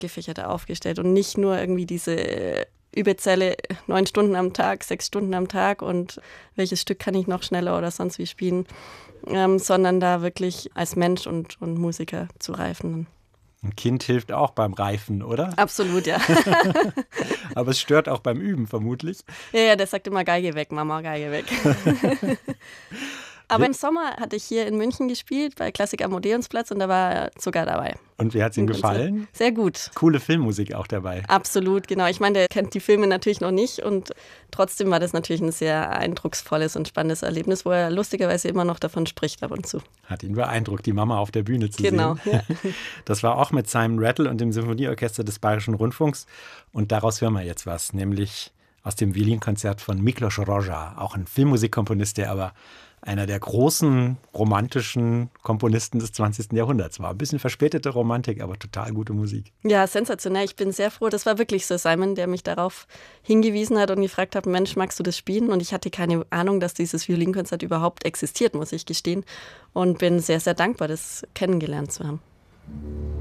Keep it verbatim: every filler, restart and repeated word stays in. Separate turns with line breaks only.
gefächerter aufgestellt und nicht nur irgendwie diese Übezelle neun Stunden am Tag, sechs Stunden am Tag und welches Stück kann ich noch schneller oder sonst wie spielen, ähm, sondern da wirklich als Mensch und, und Musiker zu reifen.
Ein Kind hilft auch beim Reifen, oder?
Absolut, ja.
Aber es stört auch beim Üben vermutlich.
Ja, ja, der sagt immer Geige weg, Mama, Geige weg. Aber im Sommer hatte ich hier in München gespielt, bei Klassik am Odeonsplatz und da war er sogar dabei.
Und wie hat es ihm gefallen?
Sehr gut.
Coole Filmmusik auch dabei.
Absolut, genau. Ich meine, der kennt die Filme natürlich noch nicht und trotzdem war das natürlich ein sehr eindrucksvolles und spannendes Erlebnis, wo er lustigerweise immer noch davon spricht ab und zu.
Hat ihn beeindruckt, die Mama auf der Bühne zu
genau,
sehen.
Genau,
ja. Das war auch mit Simon Rattle und dem Symphonieorchester des Bayerischen Rundfunks. Und daraus hören wir jetzt was, nämlich aus dem Violinkonzert von Miklos Rozsa, auch ein Filmmusikkomponist, der aber einer der großen romantischen Komponisten des zwanzigsten Jahrhunderts war. Ein bisschen verspätete Romantik, aber total gute Musik.
Ja, sensationell. Ich bin sehr froh. Das war wirklich so Simon, der mich darauf hingewiesen hat und gefragt hat, Mensch, magst du das spielen? Und ich hatte keine Ahnung, dass dieses Violinkonzert überhaupt existiert, muss ich gestehen. Und bin sehr, sehr dankbar, das kennengelernt zu haben.